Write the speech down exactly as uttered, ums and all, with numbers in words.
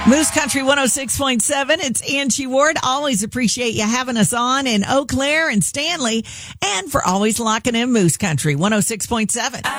Moose Country one oh six point seven. It's Angie Ward. Always appreciate you having us on in Eau Claire and Stanley, and for always locking in Moose Country one oh six point seven.